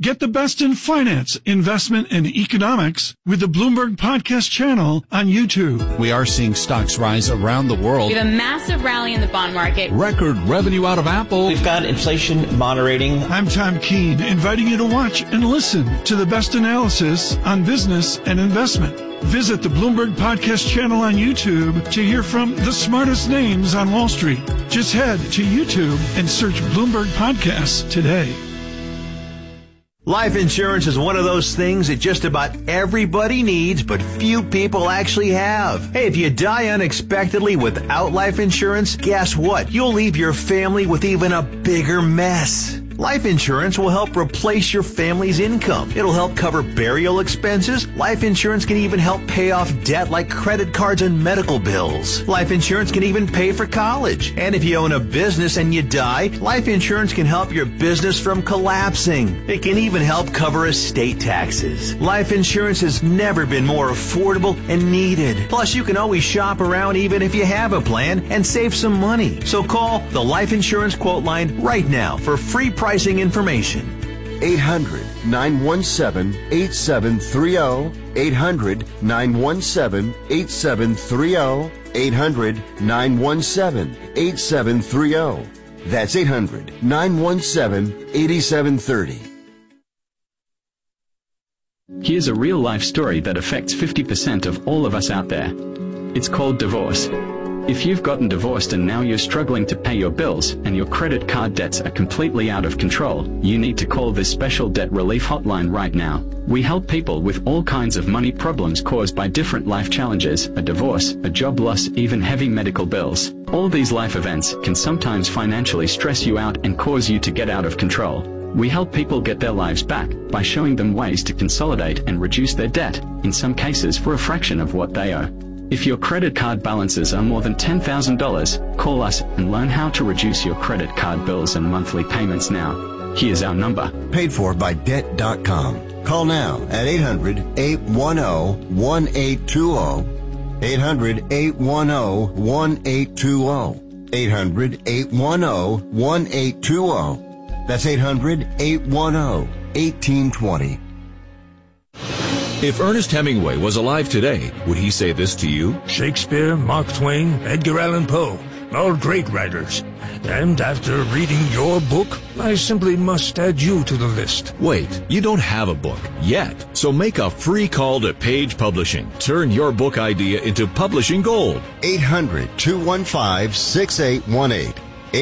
Get the best in finance, investment, and economics with the Bloomberg Podcast channel on YouTube. We are seeing stocks rise around the world. We have a massive rally in the bond market. Record revenue out of Apple. We've got inflation moderating. I'm Tom Keene, inviting you to watch and listen to the best analysis on business and investment. Visit the Bloomberg Podcast channel on YouTube to hear from the smartest names on Wall Street. Just head to YouTube and search Bloomberg Podcasts today. Life insurance is one of those things that just about everybody needs, but few people actually have. Hey, if you die unexpectedly without life insurance, guess what? You'll leave your family with even a bigger mess. Life insurance will help replace your family's income. It'll help cover burial expenses. Life insurance can even help pay off debt like credit cards and medical bills. Life insurance can even pay for college. And if you own a business and you die, life insurance can help your business from collapsing. It can even help cover estate taxes. Life insurance has never been more affordable and needed. Plus, you can always shop around even if you have a plan and save some money. So call the Life Insurance Quote Line right now for free pricing information. 800-917-8730. 800-917-8730. 800-917-8730. That's 800-917-8730. Here's a real-life story that affects 50% of all of us out there. It's called divorce. If you've gotten divorced and now you're struggling to pay your bills and your credit card debts are completely out of control, you need to call this special debt relief hotline right now. We help people with all kinds of money problems caused by different life challenges, a divorce, a job loss, even heavy medical bills. All these life events can sometimes financially stress you out and cause you to get out of control. We help people get their lives back by showing them ways to consolidate and reduce their debt, in some cases for a fraction of what they owe. If your credit card balances are more than $10,000, call us and learn how to reduce your credit card bills and monthly payments now. Here's our number. Paid for by Debt.com. Call now at 800-810-1820. 800-810-1820. 800-810-1820. That's 800-810-1820. If Ernest Hemingway was alive today, would he say this to you? Shakespeare, Mark Twain, Edgar Allan Poe, all great writers. And after reading your book, I simply must add you to the list. Wait, you don't have a book yet. So make a free call to Page Publishing. Turn your book idea into publishing gold. 800-215-6818.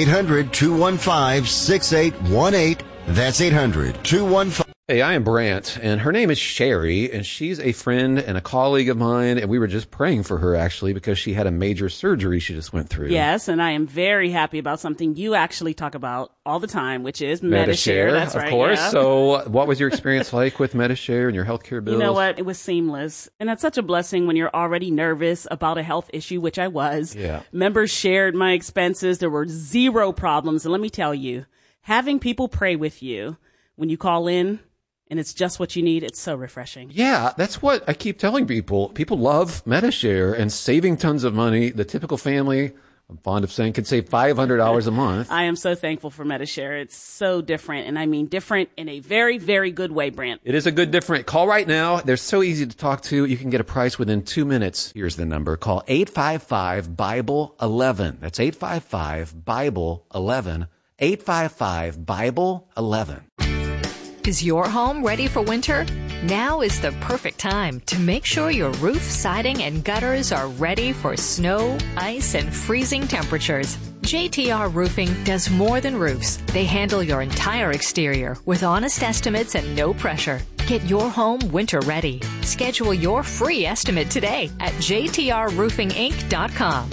800-215-6818. That's 800-215. Hey, I am Brant, and her name is Sherry, and she's a friend and a colleague of mine, and we were just praying for her, actually, because she had a major surgery she just went through. Yes, and I am very happy about something you actually talk about all the time, which is Medi-Share. That's right, of course. Yeah. So what was your experience like with Medi-Share and your healthcare bills? You know what? It was seamless. And that's such a blessing when you're already nervous about a health issue, which I was. Yeah. Members shared my expenses. There were zero problems. And let me tell you, having people pray with you when you call in, and it's just what you need, it's so refreshing. Yeah, that's what I keep telling people. People love Medi-Share and saving tons of money. The typical family, I'm fond of saying, could save $500 a month. I am so thankful for Medi-Share. It's so different, and I mean different in a very, very good way, Brant. It is a good different. Call right now. They're so easy to talk to. You can get a price within 2 minutes. Here's the number. Call 855-BIBLE-11. That's 855-BIBLE-11. 855-BIBLE-11. Is your home ready for winter? Now is the perfect time to make sure your roof, siding, and gutters are ready for snow, ice, and freezing temperatures. JTR Roofing does more than roofs. They handle your entire exterior with honest estimates and no pressure. Get your home winter ready. Schedule your free estimate today at jtrroofinginc.com.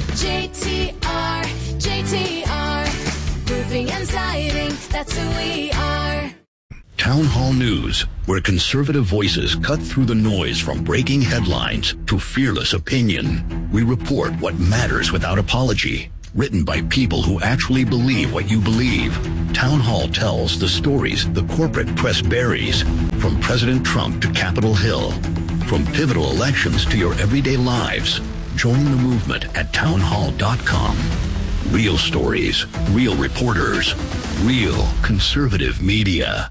JTR, Roofing and Siding, that's who we are. Town Hall News, where conservative voices cut through the noise from breaking headlines to fearless opinion. We report what matters without apology. Written by people who actually believe what you believe. Town Hall tells the stories the corporate press buries, from President Trump to Capitol Hill. From pivotal elections to your everyday lives. Join the movement at townhall.com. Real stories, real reporters, real conservative media.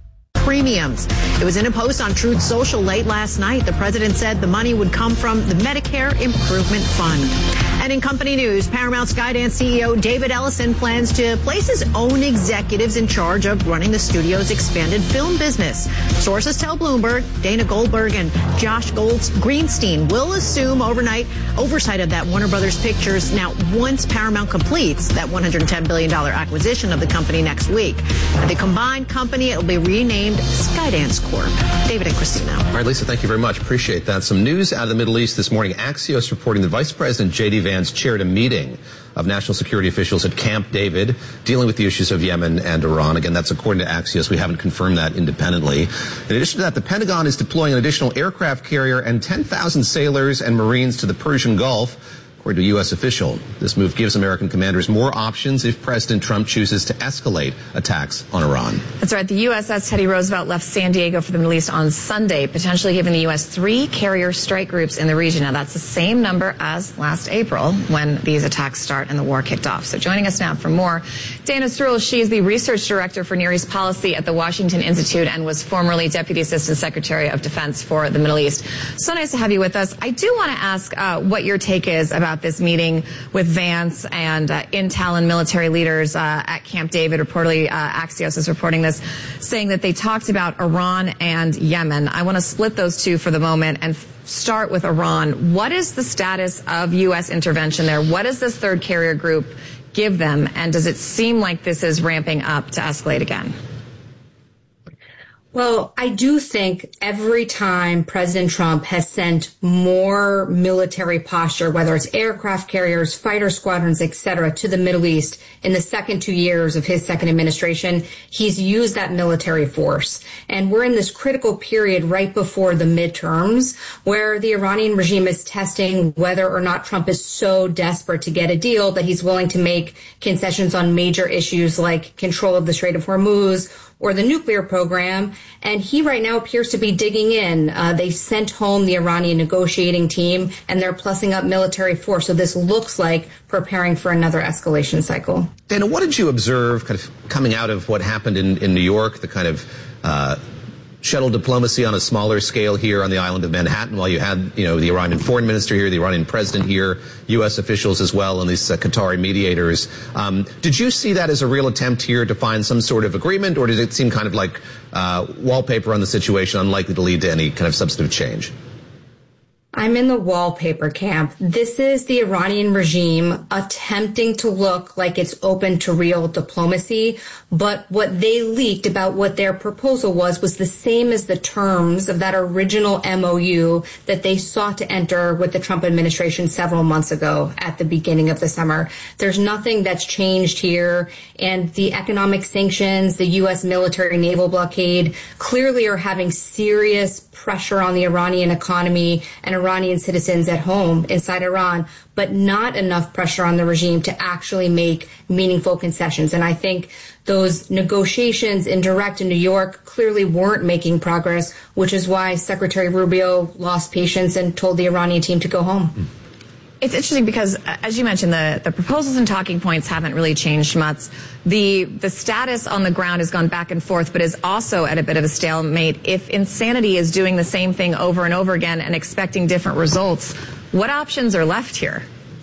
premiums. It was in a post on Truth Social late last night. The president said the money would come from the Medicare Improvement Fund. And in company news, Paramount Skydance CEO David Ellison plans to place his own executives in charge of running the studio's expanded film business. Sources tell Bloomberg Dana Goldberg and Josh Greenstein will assume oversight of that Warner Brothers Pictures now once Paramount completes that $110 billion acquisition of the company next week. The combined company, it will be renamed Skydance Corp. David and Christina. All right, Lisa, thank you very much. Appreciate that. Some news out of the Middle East this morning. Axios reporting that Vice President J.D. Vance chaired a meeting of national security officials at Camp David dealing with the issues of Yemen and Iran. Again, that's according to Axios. We haven't confirmed that independently. In addition to that, the Pentagon is deploying an additional aircraft carrier and 10,000 sailors and Marines to the Persian Gulf. According to a U.S. official, this move gives American commanders more options if President Trump chooses to escalate attacks on Iran. That's right. The USS Teddy Roosevelt left San Diego for the Middle East on Sunday, potentially giving the U.S. 3 carrier strike groups in the region. Now, that's the same number as last April when these attacks start and the war kicked off. So joining us now for more, Dana Stroul. She is the research director for Near East Policy at the Washington Institute and was formerly Deputy Assistant Secretary of Defense for the Middle East. So nice to have you with us. I do want to ask what your take is about this meeting with Vance and intel and military leaders at Camp David. Reportedly, Axios is reporting this, saying that they talked about Iran and Yemen. I want to split those two for the moment and start with Iran. What is the status of U.S. intervention there? What does this third carrier group give them? And does it seem like this is ramping up to escalate again? Well, I do think every time President Trump has sent more military posture, whether it's aircraft carriers, fighter squadrons, et cetera, to the Middle East in the second 2 years of his second administration, he's used that military force. And we're in this critical period right before the midterms where the Iranian regime is testing whether or not Trump is so desperate to get a deal that he's willing to make concessions on major issues like control of the Strait of Hormuz or the nuclear program, and he right now appears to be digging in. They sent home the Iranian negotiating team, and they're plussing up military force. So this looks like preparing for another escalation cycle. Dana, what did you observe kind of coming out of what happened in New York, the kind of shuttle diplomacy on a smaller scale here on the island of Manhattan, while you had, the Iranian foreign minister here, the Iranian president here, U.S. officials as well, and these Qatari mediators. Did you see that as a real attempt here to find some sort of agreement, or did it seem kind of like wallpaper on the situation, unlikely to lead to any kind of substantive change? I'm in the wallpaper camp. This is the Iranian regime attempting to look like it's open to real diplomacy, but what they leaked about what their proposal was the same as the terms of that original MOU that they sought to enter with the Trump administration several months ago at the beginning of the summer. There's nothing that's changed here, and the economic sanctions, the U.S. military naval blockade clearly are having serious pressure on the Iranian economy and Iranian citizens at home inside Iran, but not enough pressure on the regime to actually make meaningful concessions. And I think those negotiations in direct in New York clearly weren't making progress, which is why Secretary Rubio lost patience and told the Iranian team to go home. It's interesting because, as you mentioned, the proposals and talking points haven't really changed much. The status on the ground has gone back and forth, but is also at a bit of a stalemate. If insanity is doing the same thing over and over again and expecting different results, what options are left here?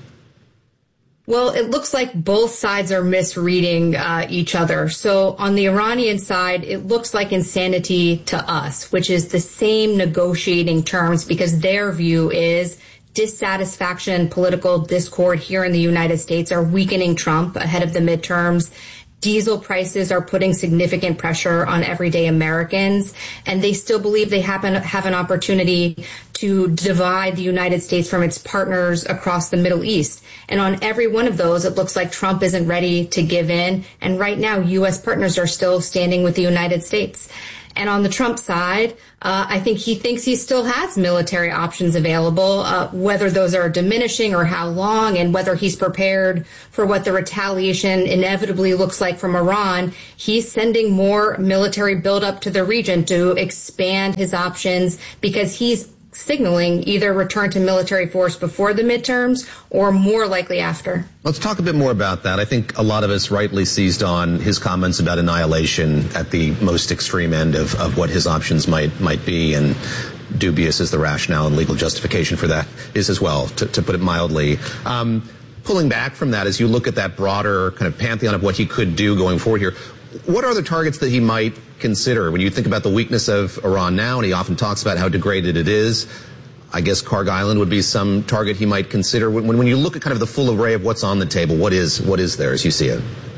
Well, it looks like both sides are misreading each other. So on the Iranian side, it looks like insanity to us, which is the same negotiating terms, because their view is dissatisfaction, political discord here in the United States are weakening Trump ahead of the midterms. Diesel prices are putting significant pressure on everyday Americans, and they still believe they have an opportunity to divide the United States from its partners across the Middle East. And on every one of those, it looks like Trump isn't ready to give in. And right now, U.S. partners are still standing with the United States. And on the Trump side, I think he thinks he still has military options available, whether those are diminishing or how long, and whether he's prepared for what the retaliation inevitably looks like from Iran. He's sending more military buildup to the region to expand his options, because he's signaling either return to military force before the midterms or more likely after. Let's talk a bit more about that. I think a lot of us rightly seized on his comments about annihilation at the most extreme end of what his options might be, and dubious as the rationale and legal justification for that is as well, to put it mildly. Pulling back from that, as you look at that broader kind of pantheon of what he could do going forward here, what are the targets that he might consider? When you think about the weakness of Iran now, and he often talks about how degraded it is, I guess Karg Island would be some target he might consider. When you look at kind of the full array of what's on the table, what is there as you see it?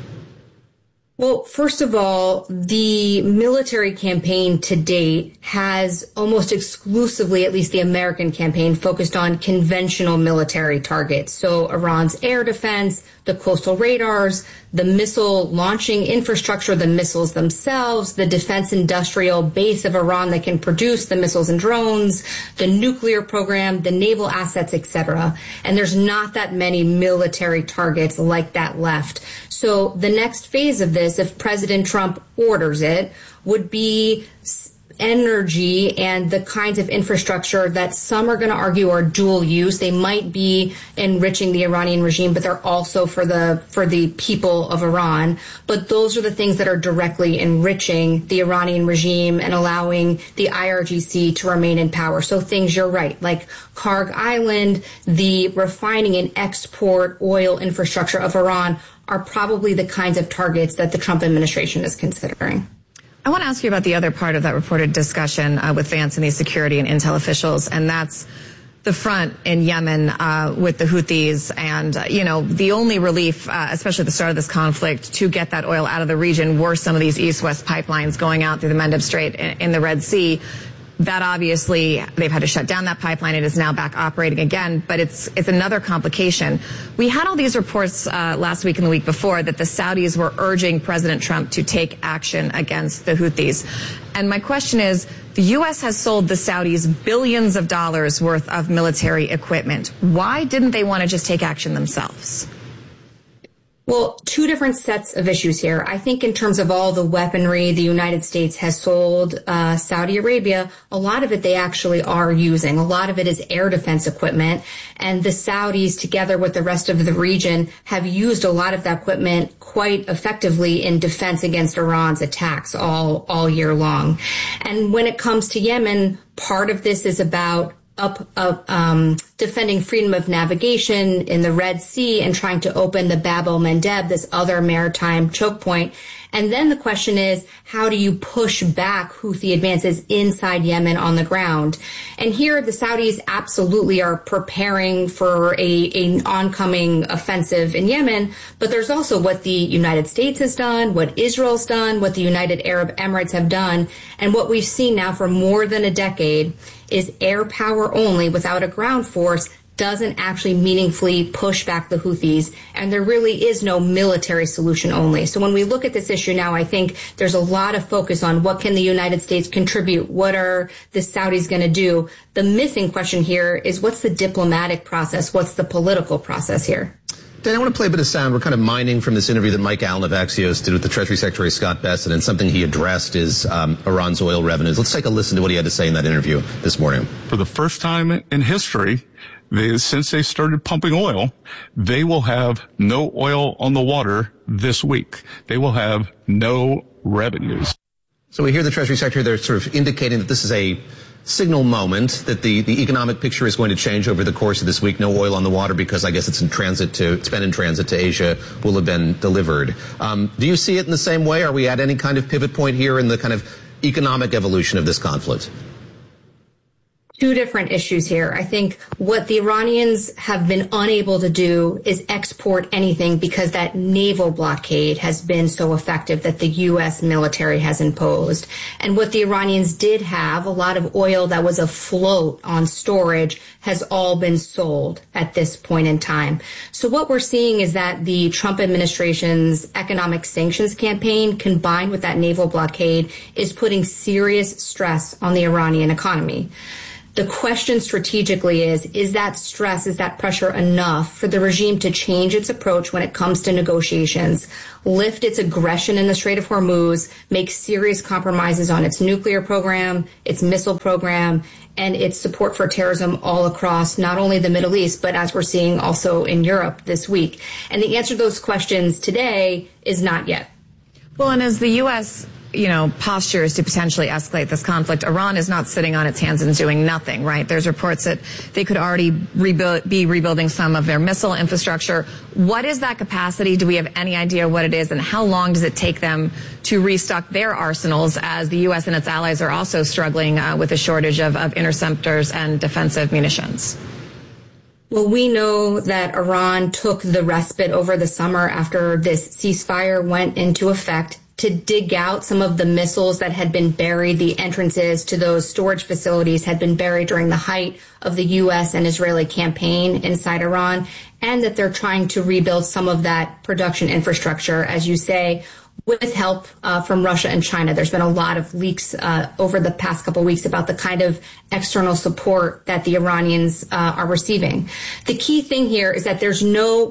Well, first of all, the military campaign to date has almost exclusively, at least the American campaign, focused on conventional military targets. So Iran's air defense, the coastal radars, the missile launching infrastructure, the missiles themselves, the defense industrial base of Iran that can produce the missiles and drones, the nuclear program, the naval assets, etc. And there's not that many military targets like that left. So the next phase of this, if President Trump orders it, would be energy and the kinds of infrastructure that some are going to argue are dual use. They might be enriching the Iranian regime, but they're also for the people of Iran. But those are the things that are directly enriching the Iranian regime and allowing the IRGC to remain in power. So things, you're right, like Karg Island, the refining and export oil infrastructure of Iran are probably the kinds of targets that the Trump administration is considering. I want to ask you about the other part of that reported discussion with Vance and these security and intel officials, and that's the front in Yemen with the Houthis. And, the only relief, especially at the start of this conflict, to get that oil out of the region were some of these east-west pipelines going out through the Mendeb Strait in the Red Sea. That obviously, they've had to shut down that pipeline. It is now back operating again, but it's another complication. We had all these reports last week and the week before that the Saudis were urging President Trump to take action against the Houthis. And my question is, the U.S. has sold the Saudis billions of dollars worth of military equipment. Why didn't they want to just take action themselves? Well, two different sets of issues here. I think in terms of all the weaponry the United States has sold Saudi Arabia, a lot of it they actually are using. A lot of it is air defense equipment. And the Saudis, together with the rest of the region, have used a lot of that equipment quite effectively in defense against Iran's attacks all year long. And when it comes to Yemen, part of this is about defending freedom of navigation in the Red Sea and trying to open the Bab el-Mandeb, this other maritime choke point. And then the question is, how do you push back Houthi advances inside Yemen on the ground? And here the Saudis absolutely are preparing for an oncoming offensive in Yemen, but there's also what the United States has done, what Israel's done, what the United Arab Emirates have done, and what we've seen now for more than a decade is air power only without a ground force doesn't actually meaningfully push back the Houthis, and there really is no military solution only. So when we look at this issue now, I think there's a lot of focus on what can the United States contribute, what are the Saudis going to do. The missing question here is what's the diplomatic process, what's the political process here? Dan, I want to play a bit of sound. We're kind of mining from this interview that Mike Allen of Axios did with the Treasury Secretary Scott Bessent, and something he addressed is Iran's oil revenues. Let's take a listen to what he had to say in that interview this morning. For the first time in history, since they started pumping oil, they will have no oil on the water this week. They will have no revenues. So we hear the Treasury Secretary there sort of indicating that this is a signal moment, that the economic picture is going to change over the course of this week. No oil on the water because I guess it's been in transit to Asia, will have been delivered. Do you see it in the same way? Are we at any kind of pivot point here in the kind of economic evolution of this conflict? Two different issues here. I think what the Iranians have been unable to do is export anything because that naval blockade has been so effective that the U.S. military has imposed. And what the Iranians did have, a lot of oil that was afloat on storage, has all been sold at this point in time. So what we're seeing is that the Trump administration's economic sanctions campaign, combined with that naval blockade, is putting serious stress on the Iranian economy. The question strategically is that stress, is that pressure enough for the regime to change its approach when it comes to negotiations, lift its aggression in the Strait of Hormuz, make serious compromises on its nuclear program, its missile program, and its support for terrorism all across not only the Middle East, but as we're seeing also in Europe this week? And the answer to those questions today is not yet. Well, and as the U.S., postures to potentially escalate this conflict, Iran is not sitting on its hands and doing nothing, right? There's reports that they could already be rebuilding some of their missile infrastructure. What is that capacity? Do we have any idea what it is? And how long does it take them to restock their arsenals as the U.S. and its allies are also struggling with a shortage of interceptors and defensive munitions? Well, we know that Iran took the respite over the summer after this ceasefire went into effect to dig out some of the missiles that had been buried. The entrances to those storage facilities had been buried during the height of the U.S. and Israeli campaign inside Iran, and that they're trying to rebuild some of that production infrastructure, as you say, with help from Russia and China. There's been a lot of leaks over the past couple of weeks about the kind of external support that the Iranians are receiving. The key thing here is that there's no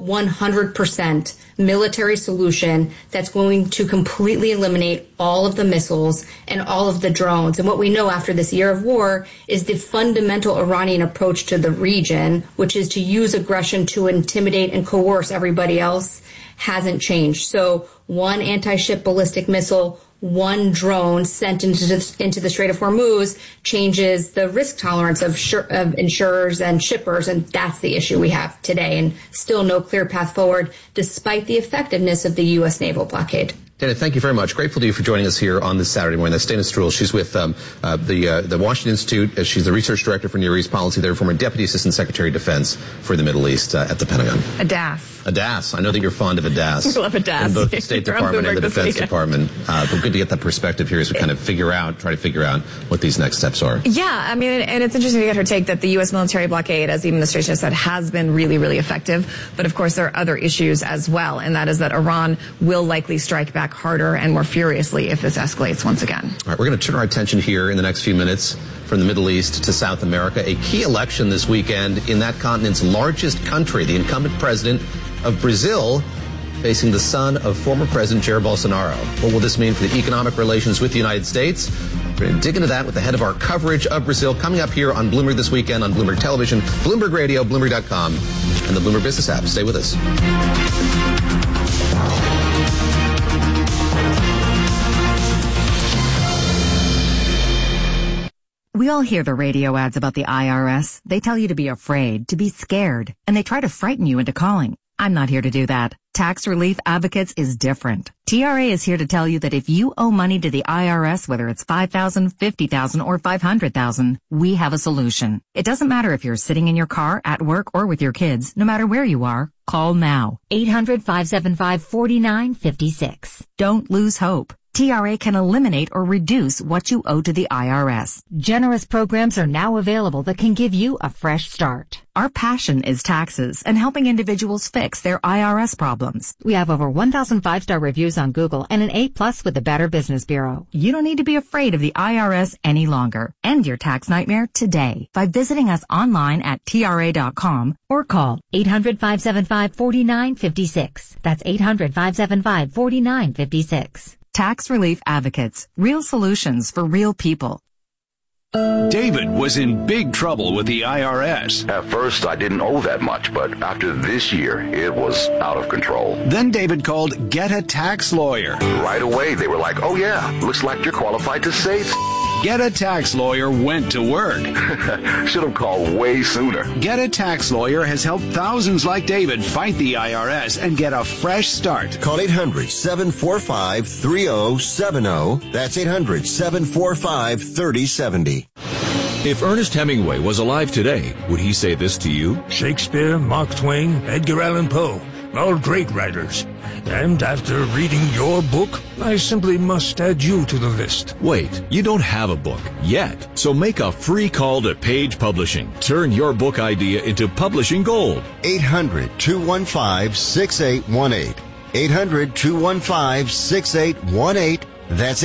100% military solution that's going to completely eliminate all of the missiles and all of the drones. And what we know after this year of war is the fundamental Iranian approach to the region, which is to use aggression to intimidate and coerce everybody else, hasn't changed. So one anti-ship ballistic missile, one drone sent into the Strait of Hormuz changes the risk tolerance of insurers and shippers, and that's the issue we have today, and still no clear path forward despite the effectiveness of the U.S. naval blockade. Dana, thank you very much. Grateful to you for joining us here on this Saturday morning. That's Dana Struhl. She's with the Washington Institute. She's the research director for Near East Policy there, former Deputy Assistant Secretary of Defense for the Middle East at the Pentagon. ADAS. I know that you're fond of ADAS. We love ADAS. In both the State Department and the Defense Department. But good to get that perspective here as we kind of try to figure out what these next steps are. Yeah, I mean, and it's interesting to get her take that the U.S. military blockade, as the administration has said, has been really, really effective. But of course, there are other issues as well, and that is that Iran will likely strike back harder and more furiously if this escalates once again. All right, we're going to turn our attention here in the next few minutes from the Middle East to South America. A key election this weekend in that continent's largest country, the incumbent president of Brazil facing the son of former President Jair Bolsonaro. What will this mean for the economic relations with the United States? We're going to dig into that with the head of our coverage of Brazil coming up here on Bloomberg This Weekend on Bloomberg Television, Bloomberg Radio, Bloomberg.com, and the Bloomberg Business app. Stay with us. We all hear the radio ads about the IRS. They tell you to be afraid, to be scared, and they try to frighten you into calling. I'm not here to do that. Tax Relief Advocates is different. TRA is here to tell you that if you owe money to the IRS, whether it's $5,000, $50,000, or $500,000, we have a solution. It doesn't matter if you're sitting in your car, at work, or with your kids. No matter where you are, call now. 800-575-4956. Don't lose hope. TRA can eliminate or reduce what you owe to the IRS. Generous programs are now available that can give you a fresh start. Our passion is taxes and helping individuals fix their IRS problems. We have over 1,000 5-star reviews on Google and an A+ with the Better Business Bureau. You don't need to be afraid of the IRS any longer. End your tax nightmare today by visiting us online at TRA.com or call 800-575-4956. That's 800-575-4956. Tax Relief Advocates. Real solutions for real people. David was in big trouble with the IRS. At first, I didn't owe that much, but after this year, it was out of control. Then David called Get a Tax Lawyer. Right away, they were like, oh yeah, looks like you're qualified to save. Get a Tax Lawyer went to work. Should have called way sooner. Get a Tax Lawyer has helped thousands like David fight the IRS and get a fresh start. Call 800-745-3070. That's 800-745-3070. If Ernest Hemingway was alive today, would he say this to you? Shakespeare, Mark Twain, Edgar Allan Poe, all great writers. And after reading your book, I simply must add you to the list. Wait, you don't have a book yet. So make a free call to Page Publishing. Turn your book idea into publishing gold. 800-215-6818. 800-215-6818. That's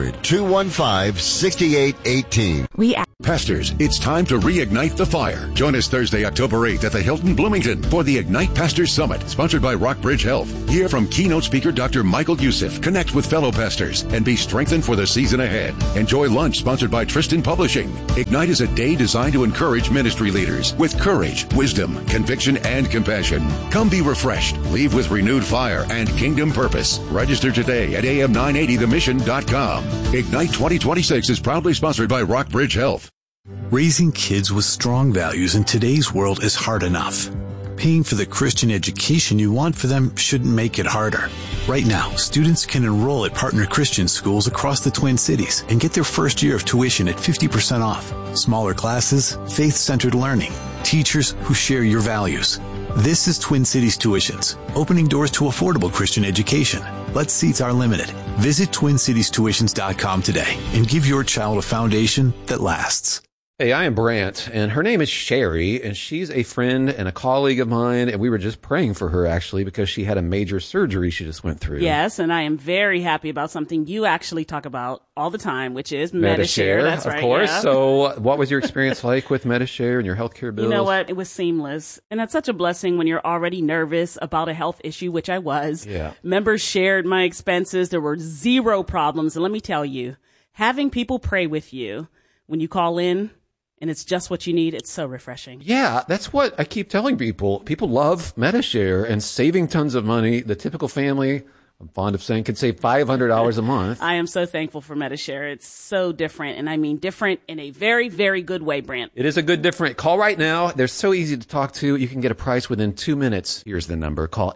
800-215-6818. Pastors, it's time to reignite the fire. Join us Thursday, October 8th at the Hilton Bloomington for the Ignite Pastors Summit, sponsored by Rockbridge Health. Hear from keynote speaker Dr. Michael Youssef, connect with fellow pastors, and be strengthened for the season ahead. Enjoy lunch sponsored by Tristan Publishing. Ignite is a day designed to encourage ministry leaders with courage, wisdom, conviction, and compassion. Come be refreshed, leave with renewed fire and kingdom purpose. Register today at am980themission.com. Ignite 2026 is proudly sponsored by Rockbridge Health. Raising kids with strong values in today's world is hard enough. Paying for the Christian education you want for them shouldn't make it harder. Right now, students can enroll at partner Christian schools across the Twin Cities and get their first year of tuition at 50% off. Smaller classes, faith-centered learning, teachers who share your values. This is Twin Cities Tuitions, opening doors to affordable Christian education. But seats are limited. Visit TwinCitiesTuitions.com today and give your child a foundation that lasts. Hey, I am Brant, and her name is Sherry, and she's a friend and a colleague of mine, and we were just praying for her, actually, because she had a major surgery she just went through. Yes, and I am very happy about something you actually talk about all the time, which is Medi-Share. That's right, of course. Yeah. So what was your experience like with Medi-Share and your healthcare bills? You know what? It was seamless. And that's such a blessing when you're already nervous about a health issue, which I was. Yeah. Members shared my expenses. There were zero problems. And let me tell you, having people pray with you when you call in, and it's just what you need, it's so refreshing. Yeah, that's what I keep telling people. People love Medi-Share and saving tons of money. The typical family, I'm fond of saying, can save $500 a month. I am so thankful for Medi-Share. It's so different, and I mean different in a very, very good way, Brant. It is a good different. Call right now. They're so easy to talk to. You can get a price within 2 minutes. Here's the number. Call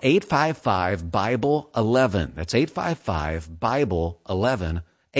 855-BIBLE-11. That's 855-BIBLE-11.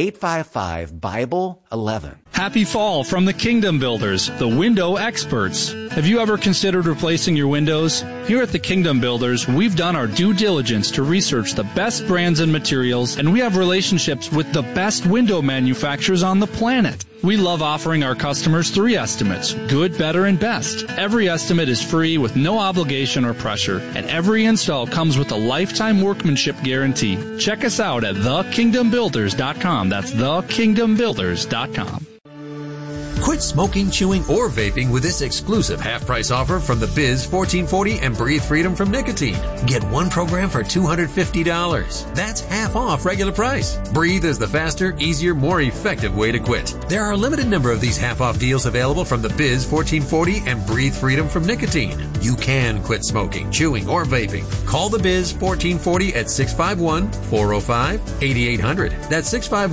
855-BIBLE-11. Happy fall from the Kingdom Builders, the window experts. Have you ever considered replacing your windows? Here at the Kingdom Builders, we've done our due diligence to research the best brands and materials, and we have relationships with the best window manufacturers on the planet. We love offering our customers 3 estimates, good, better, and best. Every estimate is free with no obligation or pressure, and every install comes with a lifetime workmanship guarantee. Check us out at thekingdombuilders.com. That's thekingdombuilders.com. Quit smoking, chewing, or vaping with this exclusive half-price offer from the Biz 1440 and Breathe Freedom from Nicotine. Get 1 program for $250. That's half off regular price. Breathe is the faster, easier, more effective way to quit. There are a limited number of these half-off deals available from the Biz 1440 and Breathe Freedom from Nicotine. You can quit smoking, chewing, or vaping. Call the Biz 1440 at 651-405-8800. That's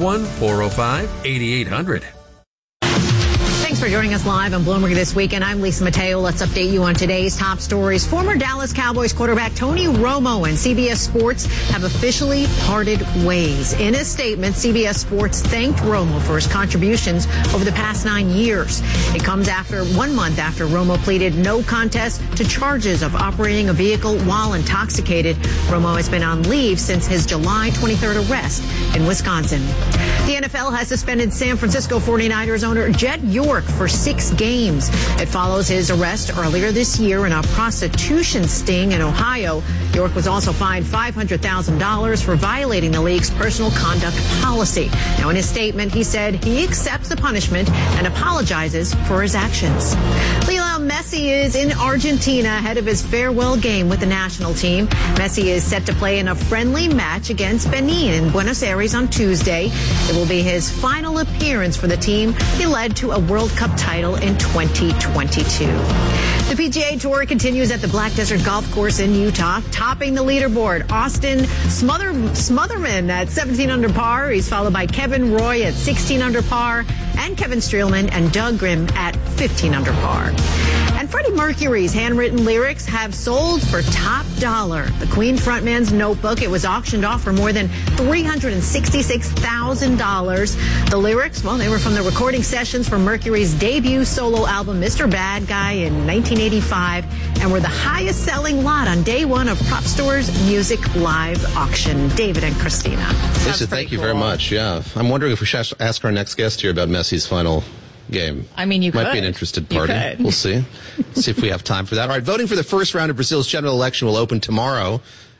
651-405-8800. Thanks for joining us live on Bloomberg This Weekend. I'm Lisa Mateo. Let's update you on today's top stories. Former Dallas Cowboys quarterback Tony Romo and CBS Sports have officially parted ways. In a statement, CBS Sports thanked Romo for his contributions over the past 9 years. It comes after 1 month after Romo pleaded no contest to charges of operating a vehicle while intoxicated. Romo has been on leave since his July 23rd arrest in Wisconsin. The NFL has suspended San Francisco 49ers owner Jet York for 6 games. It follows his arrest earlier this year in a prostitution sting in Ohio. York was also fined $500,000 for violating the league's personal conduct policy. Now, in his statement, he said he accepts the punishment and apologizes for his actions. Lionel Messi is in Argentina ahead of his farewell game with the national team. Messi is set to play in a friendly match against Benin in Buenos Aires on Tuesday. It will be his final appearance for the team he led to a World Cup title in 2022. The PGA Tour continues at the Black Desert Golf Course in Utah, topping the leaderboard. Austin Smotherman at 17 under par. He's followed by Kevin Roy at 16 under par, and Kevin Streelman and Doug Grimm at 15 under par. And Freddie Mercury's handwritten lyrics have sold for top dollar. The Queen frontman's notebook, it was auctioned off for more than $366,000. The lyrics, well, they were from the recording sessions for Mercury's debut solo album, Mr. Bad Guy, in 1985, and were the highest selling lot on day 1 of Prop Store's Music Live auction. David and Christina. Lisa, thank you very much. Yeah. I'm wondering if we should ask our next guest here about Messi's final game. I mean, you might could. be an interested party. We'll see. See if we have time for that. All right, voting for the first round of Brazil's general election will open tomorrow.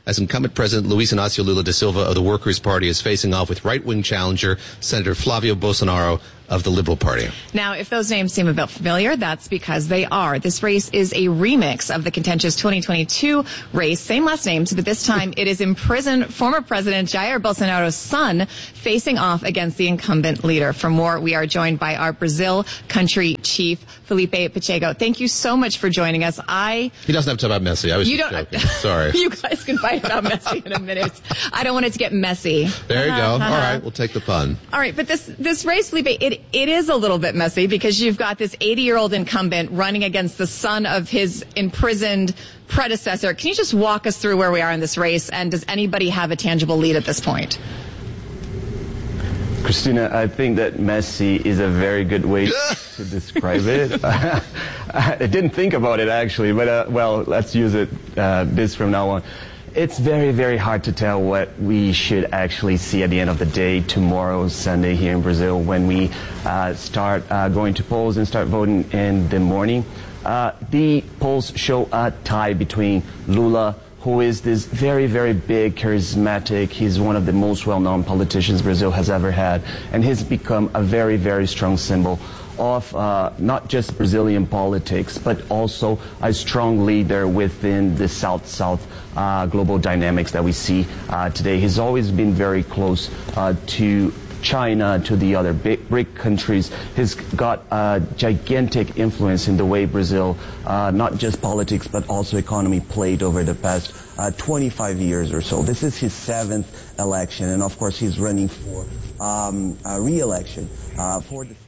as incumbent President Luiz Inácio Lula da Silva of the Workers' Party is facing off with right-wing challenger Senator Flávio Bolsonaro of the Liberal Party. Now, if those names seem a bit familiar, that's because they are. This race is a remix of the contentious 2022 race, same last names, but this time it is imprisoned former President Jair Bolsonaro's son facing off against the incumbent leader. For more, we are joined by our Brazil country chief, Felipe Pacheco. Thank you so much for joining us. He doesn't have to talk about Messi. I was just joking. Sorry. You guys can fight about Messi in a minute. I don't want it to get messy. There you go. All right, we'll take the pun. All right, but this race, Felipe, it is a little bit messy because you've got this 80-year-old incumbent running against the son of his imprisoned predecessor. Can you just walk us through where we are in this race, and does anybody have a tangible lead at this point? Christina, I think that messy is a very good way to describe it. I didn't think about it, actually, but, well, let's use it this from now on. It's very, very hard to tell what we should actually see at the end of the day tomorrow, Sunday, here in Brazil, when we start going to polls and start voting in the morning. The polls show a tie between Lula, who is this very, very big, charismatic, he's one of the most well-known politicians Brazil has ever had, and he's become a very, very strong symbol of not just Brazilian politics, but also a strong leader within the South-South global dynamics that we see today. He's always been very close to China, to the other big BRIC countries. He's got a gigantic influence in the way Brazil, not just politics, but also economy played over the past 25 years or so. This is his 7th election, and of course he's running for a re-election for the...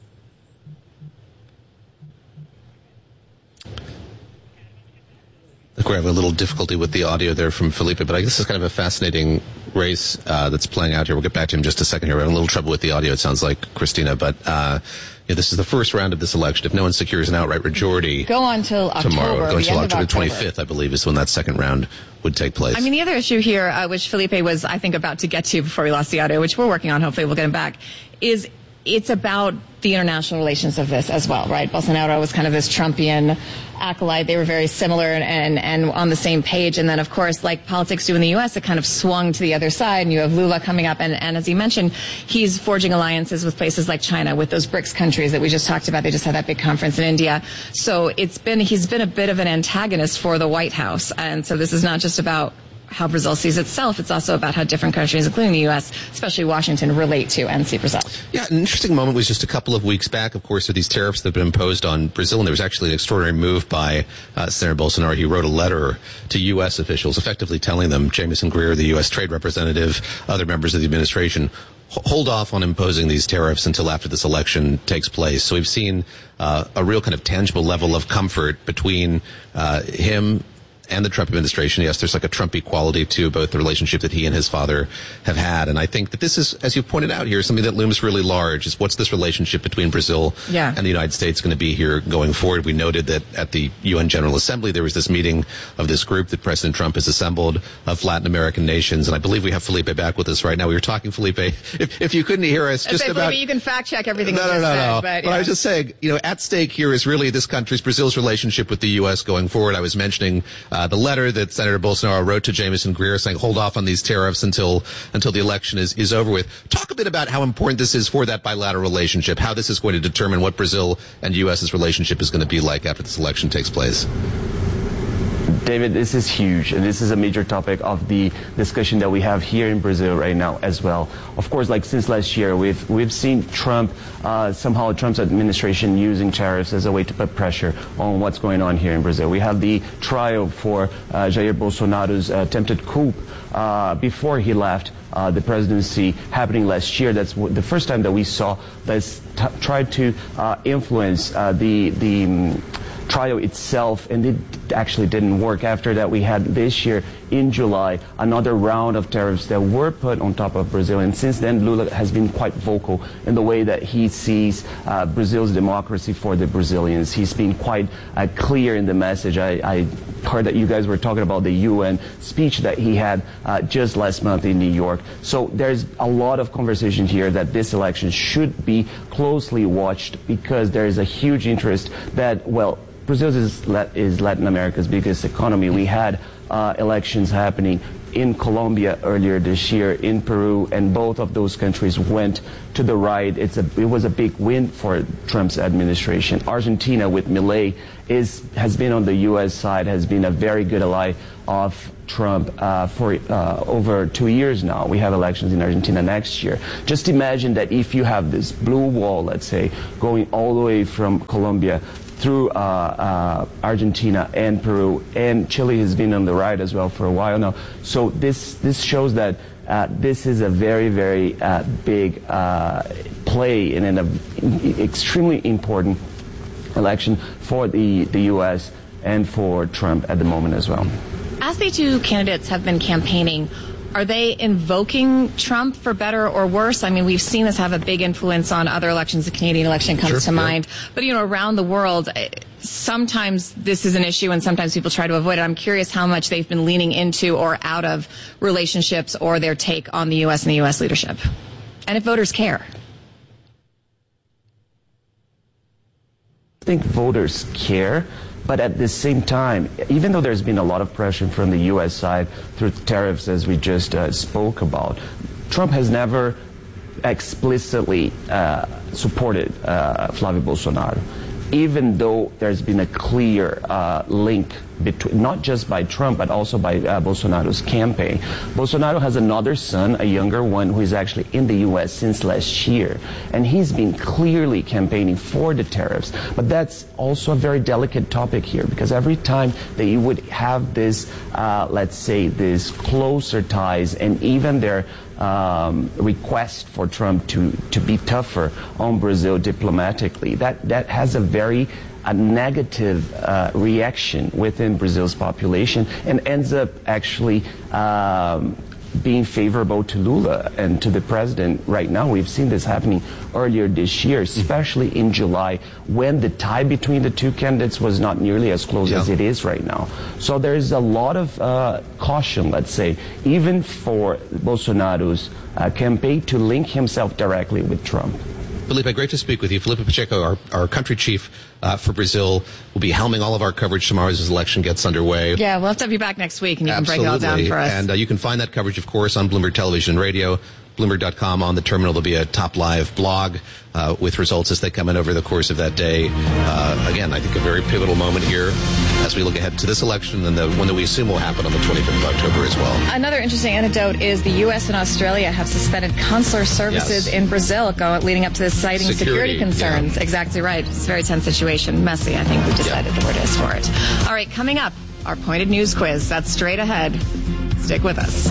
We're having a little difficulty with the audio there from Felipe, but I guess it's kind of a fascinating race that's playing out here. We'll get back to him in just a second here. We're having a little trouble with the audio, it sounds like, Christina, but this is the first round of this election. If no one secures an outright majority go on till October, tomorrow, go until October 25th, I believe, is when that second round would take place. I mean, the other issue here, which Felipe was, I think, about to get to before we lost the audio, which we're working on, hopefully we'll get him back, is it's about the international relations of this as well, right? Bolsonaro was kind of this Trumpian acolyte. They were very similar and on the same page. And then, of course, like politics do in the U.S., it kind of swung to the other side. And you have Lula coming up. And as he mentioned, he's forging alliances with places like China, with those BRICS countries that we just talked about. They just had that big conference in India. So he's been a bit of an antagonist for the White House. And so this is not just about how Brazil sees itself. It's also about how different countries, including the U.S., especially Washington, relate to and see Brazil. Yeah, an interesting moment was just a couple of weeks back, of course, with these tariffs that have been imposed on Brazil, and there was actually an extraordinary move by Senator Bolsonaro. He wrote a letter to U.S. officials, effectively telling them, Jamieson Greer, the U.S. trade representative, other members of the administration, hold off on imposing these tariffs until after this election takes place. So we've seen a real kind of tangible level of comfort between him and the Trump administration. Yes, there's like a Trump equality to both the relationship that he and his father have had. And I think that this is, as you pointed out here, something that looms really large, is what's this relationship between Brazil and the United States going to be here going forward. We noted that at the UN General Assembly, there was this meeting of this group that President Trump has assembled of Latin American nations. And I believe we have Felipe back with us right now. We were talking, Felipe, if you couldn't hear us, just about... Felipe, you can fact check everything No. But I was just saying, at stake here is really this country's, Brazil's relationship with the U.S. going forward. I was mentioning the letter that Senator Bolsonaro wrote to Jamieson Greer saying hold off on these tariffs until the election is over with. Talk a bit about how important this is for that bilateral relationship, how this is going to determine what Brazil and U.S.'s relationship is going to be like after this election takes place. David, this is huge, and this is a major topic of the discussion that we have here in Brazil right now as well. Of course, like since last year, we've seen Trump's administration using tariffs as a way to put pressure on what's going on here in Brazil. We have the trial for Jair Bolsonaro's attempted coup before he left the presidency happening last year. That's the first time that we saw this tried to influence the trial itself, and it actually didn't work. After that, we had this year in July another round of tariffs that were put on top of Brazil, and since then Lula has been quite vocal in the way that he sees Brazil's democracy for the Brazilians. He's been quite clear in the message. I heard that you guys were talking about the UN speech that he had just last month in New York. So there's a lot of conversation here that this election should be closely watched, because there is a huge interest that, well, Brazil is Latin America's biggest economy. We had elections happening in Colombia earlier this year, in Peru, and both of those countries went to the right. It was a big win for Trump's administration. Argentina, with Milei, has been on the U.S. side, has been a very good ally of Trump for over 2 years now. We have elections in Argentina next year. Just imagine that if you have this blue wall, let's say, going all the way from Colombia through Argentina and Peru, and Chile has been on the right as well for a while now. So this shows that this is a very, very big play and an extremely important election for the U.S. and for Trump at the moment as well. As the two candidates have been campaigning, are they invoking Trump for better or worse? I mean, we've seen this have a big influence on other elections. The Canadian election comes to mind. But, around the world, sometimes this is an issue and sometimes people try to avoid it. I'm curious how much they've been leaning into or out of relationships or their take on the U.S. and the U.S. leadership. And if voters care. I think voters care. But at the same time, even though there's been a lot of pressure from the U.S. side through tariffs, as we just spoke about, Trump has never explicitly supported Flávio Bolsonaro, even though there's been a clear link between, not just by Trump, but also by Bolsonaro's campaign. Bolsonaro has another son, a younger one, who is actually in the U.S. since last year, and he's been clearly campaigning for the tariffs. But that's also a very delicate topic here, because every time that you would have this, let's say, this closer ties, and even their request for Trump to be tougher on Brazil diplomatically, that has a negative reaction within Brazil's population and ends up actually being favorable to Lula and to the president right now. We've seen this happening earlier this year, especially in July, when the tie between the two candidates was not nearly as close as it is right now. So there's a lot of caution, let's say, even for Bolsonaro's campaign to link himself directly with Trump. Felipe, great to speak with you. Felipe Pacheco, our country chief for Brazil, will be helming all of our coverage tomorrow as this election gets underway. Yeah, we'll have to have you back next week, and you can break it all down for us. And you can find that coverage, of course, on Bloomberg Television and Radio, Bloomberg.com. On the terminal, there'll be a top live blog with results as they come in over the course of that day. Again, I think a very pivotal moment here as we look ahead to this election and the one that we assume will happen on the 25th of October as well. Another interesting anecdote is the U.S. and Australia have suspended consular services in Brazil leading up to this, citing security concerns. Yeah. Exactly right. It's a very tense situation. Messy, I think we've decided the word is for it. All right, coming up, our Pointed News quiz. That's straight ahead. Stick with us.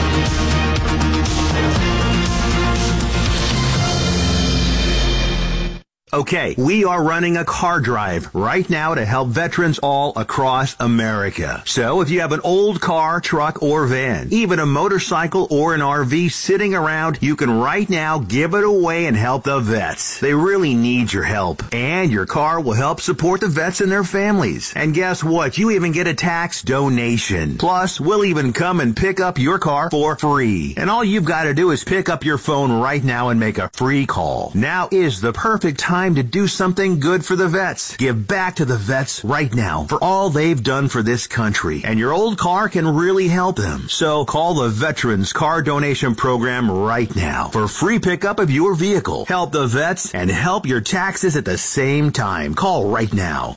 Okay, we are running a car drive right now to help veterans all across America. So if you have an old car, truck, or van, even a motorcycle or an RV sitting around, you can right now give it away and help the vets. They really need your help. And your car will help support the vets and their families. And guess what? You even get a tax donation. Plus, we'll even come and pick up your car for free. And all you've got to do is pick up your phone right now and make a free call. Now is the perfect time to do something good for the vets. Give back to the vets right now for all they've done for this country. And your old car can really help them. So call the Veterans Car Donation Program right now for free pickup of your vehicle. Help the vets and help your taxes at the same time. Call right now.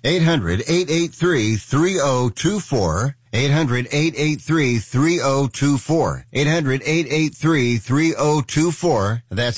800-883-3024. 800-883-3024. 800-883-3024. That's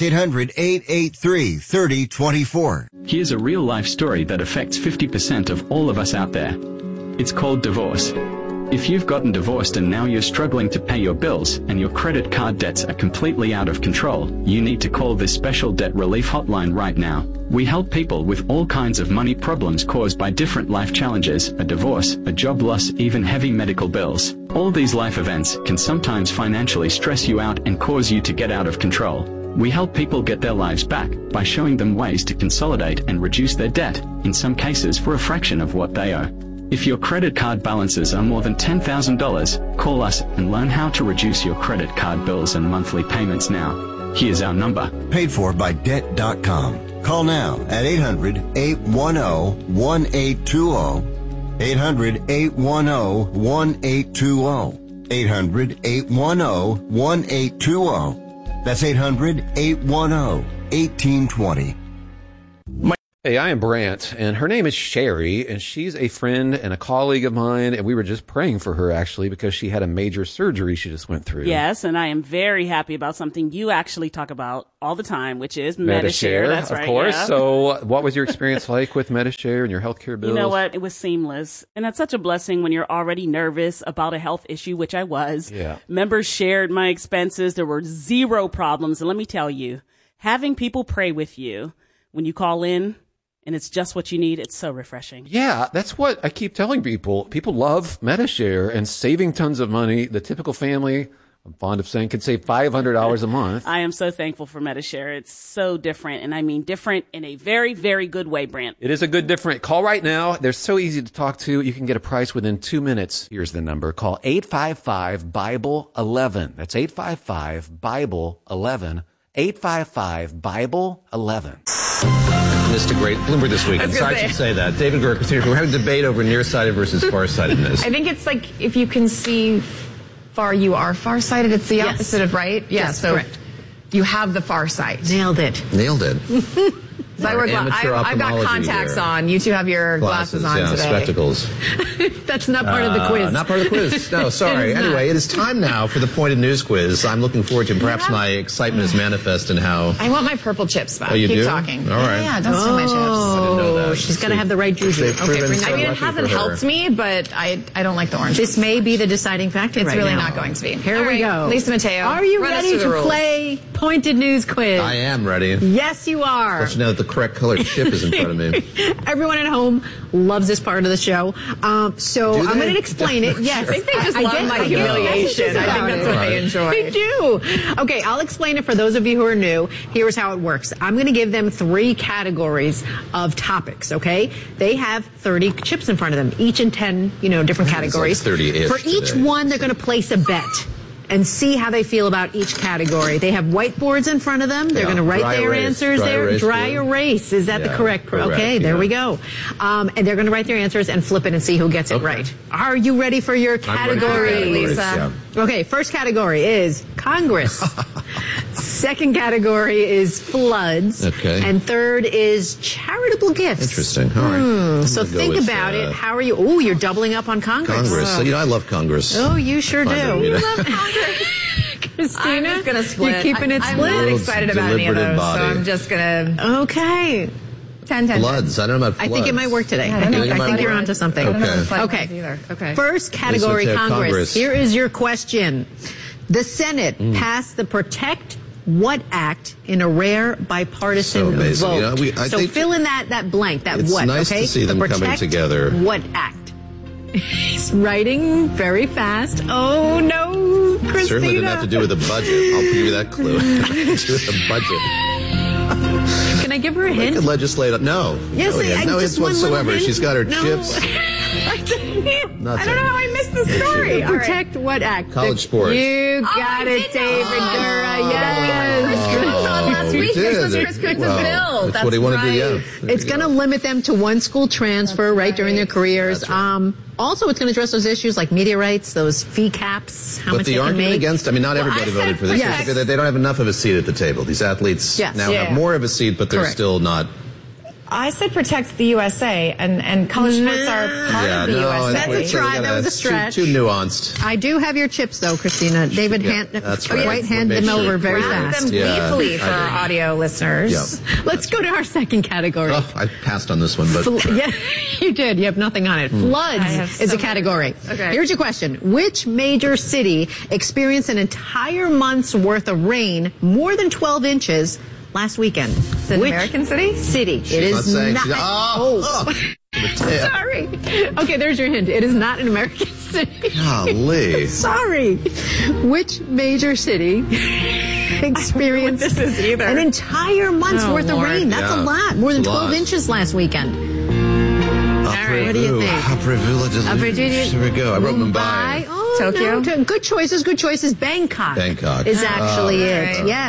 800-883-3024. Here's a real-life story that affects 50% of all of us out there. It's called divorce. If you've gotten divorced and now you're struggling to pay your bills and your credit card debts are completely out of control, you need to call this special debt relief hotline right now. We help people with all kinds of money problems caused by different life challenges, a divorce, a job loss, even heavy medical bills. All these life events can sometimes financially stress you out and cause you to get out of control. We help people get their lives back by showing them ways to consolidate and reduce their debt, in some cases for a fraction of what they owe. If your credit card balances are more than $10,000, call us and learn how to reduce your credit card bills and monthly payments now. Here's our number. Paid for by Debt.com. Call now at 800-810-1820. 800-810-1820. 800-810-1820. That's 800-810-1820. Hey, I am Brant, and her name is Sherry, and she's a friend and a colleague of mine, and we were just praying for her, actually, because she had a major surgery she just went through. Yes, and I am very happy about something you actually talk about all the time, which is Medi-Share. That's right, of course. yeah. So what was your experience like with Medi-Share and your healthcare bills? You know what? It was seamless. And that's such a blessing when you're already nervous about a health issue, which I was. Yeah. Members shared my expenses. There were zero problems. And let me tell you, having people pray with you when you call in, and it's just what you need, it's so refreshing. Yeah, that's what I keep telling people. People love Medi-Share and saving tons of money. The typical family, I'm fond of saying, could save $500 a month. I am so thankful for Medi-Share. It's so different, and I mean different in a very, very good way, Brant. It is a good different. Call right now. They're so easy to talk to. You can get a price within 2 minutes. Here's the number. Call 855-BIBLE-11. That's 855-BIBLE-11. 855-BIBLE-11. Missed a great Bloomberg this week. Sorry I should say that. David Gerk was here. We're having a debate over nearsighted versus farsightedness. I think it's like if you can see far, you are farsighted. It's the opposite of right. Yeah, Yes, so correct. you have the far sight. Nailed it. Nailed it. So I wear I've got contacts on. You two have your glasses on today. Spectacles. That's not part of the quiz. Not part of the quiz. No, sorry. Anyway, it is time now for the Pointed News quiz. I'm looking forward to perhaps my excitement is manifest in how... I want my purple chips back. Oh, you Keep do? talking. All right. Yeah, don't steal my chips. I didn't know that. She's got to have the right juju. They've proven bring so I mean, it lucky hasn't for her. helped me, but I don't like the orange. This may be the deciding factor It's right really now. not going to be. Here All we right, go. Lisa Mateo, Are you run us ready through the to rules. play Pointed News quiz? I am ready. Yes, you are. Let you know that the correct colored chip is in front of me. Everyone at home loves this part of the show. So Do I'm they? going to explain it. Yes. I think they just love my humiliation. I think that's what they enjoy. They do. Okay, I'll explain it for those of you who are new. Here's how it works. I'm going to give them 3 categories of topics, okay? They have 30 chips in front of them, each in 10, different categories. It's like 30-ish For each today. one, they're going to place a bet and see how they feel about each category. They have whiteboards in front of them. They're going to write Dry their erase. answers Dry there. erase, Dry yeah. erase. Is that the Yeah, correct? correct, Okay, there yeah. we go. And they're going to write their answers and flip it and see who gets it right. Are you ready for your I'm ready for category, categories, Lisa? yeah. Okay, first category is Congress. Second category is floods. Okay. And third is charitable gifts. Interesting. All right. So I'm gonna go think with, about it. How are you? Oh, you're doubling up on Congress. Congress. I love Congress. Oh, you sure do. Find it, You love Congress. Christina, I'm just going to split. You're keeping it I'm split? not excited about any of Deliberative those, so body. I'm just going to... Okay. 10. Floods. I don't know about I floods. think it might work today. Yeah, I think, it might you're work. onto something. I don't know if it's like Okay. those either. Okay. First category, Lisa, Congress. Congress. Here is your question. The Senate passed the Protect What Act in a rare bipartisan So amazing. vote. I so think fill in that blank, that it's what, nice okay? to see the them coming Protect together. What Act? He's writing very fast. Oh, no, Christina. Certainly didn't have to do with the budget. I'll give you that clue. It's with the budget. Can I give her a hint? Could legislate. No. Yes, no, I no just hints one little whatsoever. hint. She's got her No. chips. I don't know Nothing. how I missed the story. All right. Protect What Act? College sports. You got I it, did know. David Gura. Yes. Chris Coons on last we week. This was did. Chris Coons' Well, bill. that's what he wanted to do, yeah. There It's you going to go. limit them to one school transfer right during their careers. That's right. Also, it's going to address those issues like media rights, those fee caps, how But much the they can argument make. against, not Well, everybody I voted said for this. yes. Because they don't have enough of a seat at the table. These athletes Yes. now Yeah. have more of a seat, but they're Correct. still not. I said protect the USA, and college sports are part of the USA. That's a try. That was a It's stretch. Too nuanced. I do have your chips, though, Christina. David that's right. White handed them We'll make over very sure. Grab fast. them Yeah, gleefully I for did. our audio listeners. Yep. Let's go to our second category. Oh, I passed on this one, but Yeah, you did. You have nothing on it. Floods I have is so a category. many. Okay. Here's your question. Which major city experienced an entire month's worth of rain, more than 12 inches, last weekend? Is it an American city? City. she's it is not saying. not. She's, oh. Sorry. Okay, there's your hint. It is not an American city. Golly. Sorry. Which major city experienced this is either. an entire month's Oh, worth Lord. of rain? That's a Yeah, lot. More than it's a 12 lot. inches last weekend. Right. What do you think? Here we go. I wrote Mumbai. Oh, Tokyo? no. Good choices, good choices. Bangkok. Bangkok. Is actually Oh, it. right. Yes.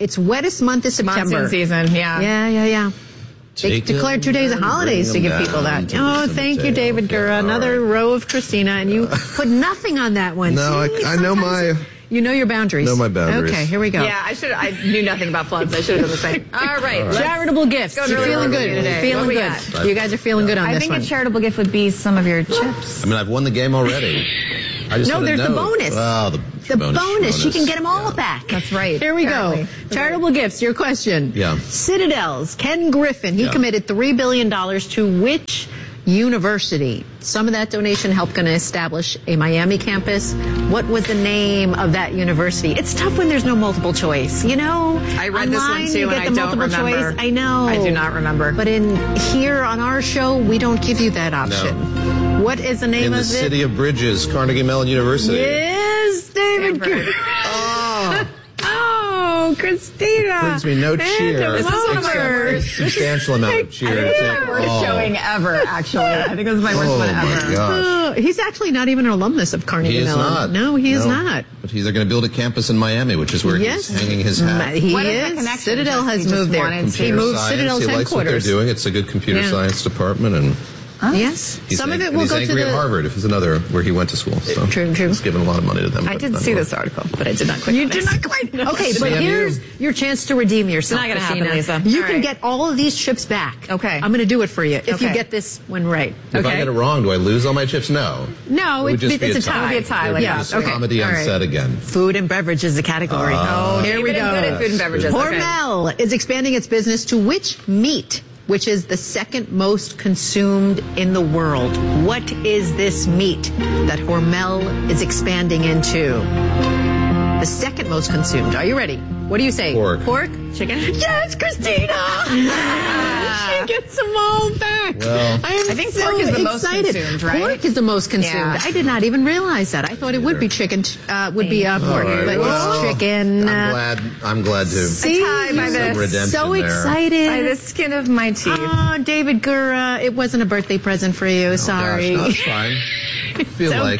It's wettest month of September. Monsoon season, yeah. Yeah. They declared 2 days of holidays to give people that. Oh, thank you, David Gura. Another row of Christina, and you put nothing on that one. No, I know my... You know your boundaries. Know my boundaries. Okay, here we go. Yeah, I knew nothing about floods. I should have done the same. All right. Charitable gifts. You're feeling good today. Feeling good. You guys are feeling good on this one. I think a charitable gift would be some of your chips. I mean, I've won the game already. No, there's the bonus. Oh, the bonus. She can get them all back. That's right. Here we go. Charitable gifts. Your question. Yeah. Citadel's Ken Griffin. He committed $3 billion to which university? Some of that donation helped going to establish a Miami campus. What was the name of that university? It's tough when there's no multiple choice. You know, I read this one too, and I don't remember. Choice. I know. I do not remember. But here on our show, we don't give you that option. No. What is the name of it? In the city of Bridges, Carnegie Mellon University. Yes, David. Oh, Christina. Brings me no cheer. This is one of my worst. Substantial amount of cheer. I think it's my worst showing ever, actually. I think it was my worst one ever. My gosh. He's actually not even an alumnus of Carnegie Mellon. He is not. No, he is not. But they're going to build a campus in Miami, which is where he's hanging his hat. He is. Citadel has moved there. He moved Citadel's headquarters. He likes what they're doing. It's a good computer science department, and yes, some of it will go to the... at Harvard, if it's another where he went to school. So true. He's given a lot of money to them. I did see this article, but I did not quite. You did not quite. Okay, but here's your chance to redeem yourself. It's not going to happen, Lisa. You can get all of these chips back. Okay. I'm going to do it for you if you get this one right. If I get it wrong, do I lose all my chips? No. No, it's a tie. It would be a tie. Yeah. Comedy on set again. Food and beverage is the category. Here we go. Good at food and beverages. Hormel is expanding its business to which meat? Which is the second most consumed in the world. What is this meat that Hormel is expanding into? The second most consumed. Are you ready? What do you say? Pork? Chicken? Yes, Christina! She gets them all back. Well, I think pork is the most consumed, right? Pork is the most consumed. Yeah. I did not even realize that. I thought it would be chicken, pork, but it's chicken. I'm glad to. See, so excited. By the skin of my teeth. Oh, David Gura, it wasn't a birthday present for you. Sorry. Gosh, no, it's fine. I feel like,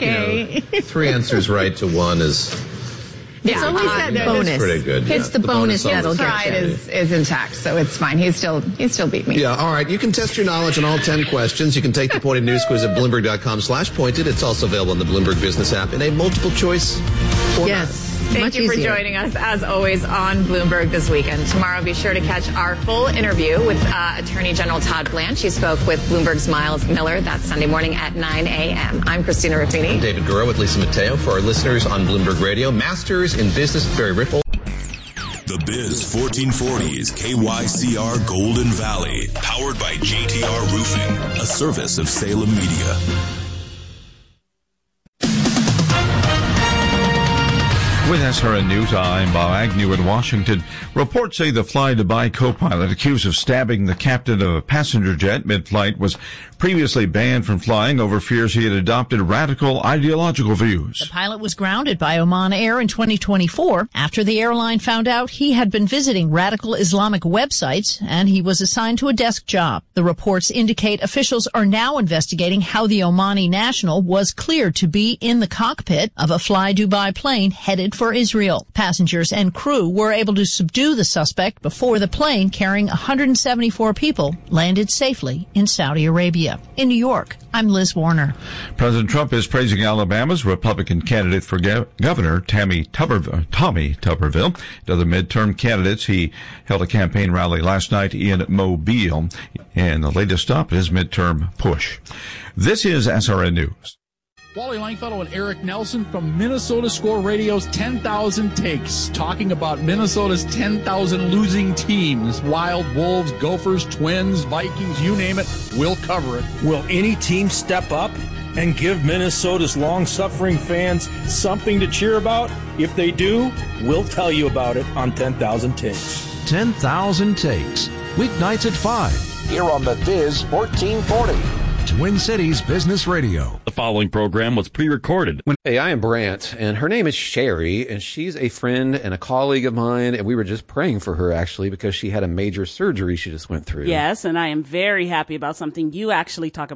3 answers right to one is... It's always that bonus. It's pretty good. It's the bonus that'll get pride is intact, so it's fine. He still beat me. Yeah, all right. You can test your knowledge on all 10 questions. You can take the Pointed News Quiz at Bloomberg.com/pointed. It's also available on the Bloomberg Business app in a multiple choice format. Yes. Thank you for joining us, as always, on Bloomberg this weekend. Tomorrow, be sure to catch our full interview with Attorney General Todd Blanche. He spoke with Bloomberg's Miles Miller. That's Sunday morning at 9 a.m. I'm Christina Ruffini. I'm David Gura with Lisa Mateo. For our listeners on Bloomberg Radio, Masters in Business, Barry Ripple. The Biz 1440 is KYCR Golden Valley, powered by JTR Roofing, a service of Salem Media. With SRN News, I'm Bob Agnew in Washington. Reports say the Fly-Dubai co-pilot accused of stabbing the captain of a passenger jet mid-flight was previously banned from flying over fears he had adopted radical ideological views. The pilot was grounded by Oman Air in 2024 after the airline found out he had been visiting radical Islamic websites, and he was assigned to a desk job. The reports indicate officials are now investigating how the Omani national was cleared to be in the cockpit of a Fly-Dubai plane headed for Israel. Passengers and crew were able to subdue the suspect before the plane carrying 174 people landed safely in Saudi Arabia. In New York, I'm Liz Warner. President Trump is praising Alabama's Republican candidate for governor, Tommy Tuberville. To the midterm candidates, he held a campaign rally last night in Mobile, and the latest stop in his midterm push. This is SRN News. Wally Langfellow and Eric Nelson from Minnesota Score Radio's 10,000 Takes, talking about Minnesota's 10,000 losing teams. Wild, Wolves, Gophers, Twins, Vikings, you name it, we'll cover it. Will any team step up and give Minnesota's long-suffering fans something to cheer about? If they do, we'll tell you about it on 10,000 Takes. 10,000 Takes, weeknights at 5, here on the Biz 1440. Twin Cities Business Radio. The following program was pre-recorded. Hey, I am Brant, and her name is Sherry, and she's a friend and a colleague of mine, and we were just praying for her, actually, because she had a major surgery she just went through. Yes, and I am very happy about something you actually talk about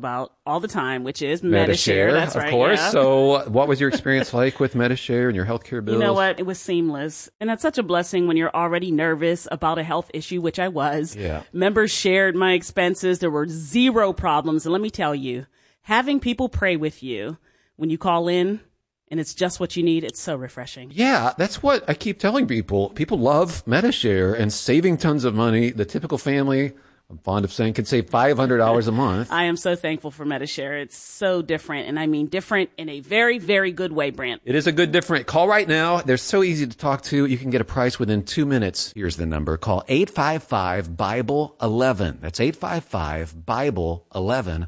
all the time, which is Medi-Share. That's right, of course. Yeah. So what was your experience like with Medi-Share and your healthcare bills? You know what? It was seamless. And that's such a blessing when you're already nervous about a health issue, which I was. Yeah. Members shared my expenses. There were zero problems. And let me tell you, having people pray with you when you call in and it's just what you need, it's so refreshing. Yeah, that's what I keep telling people. People love Medi-Share and saving tons of money. The typical family, I'm fond of saying, could save $500 a month. I am so thankful for Medi-Share. It's so different, and I mean different in a very, very good way, Brant. It is a good different. Call right now. They're so easy to talk to. You can get a price within 2 minutes. Here's the number. Call 855-BIBLE-11. That's 855-BIBLE-11.